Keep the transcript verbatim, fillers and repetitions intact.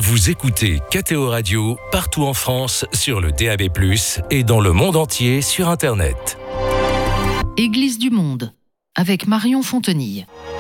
Vous écoutez K T O Radio partout en France sur le D A B plus, et dans le monde entier sur Internet. Église du Monde, avec Marion Fontenille.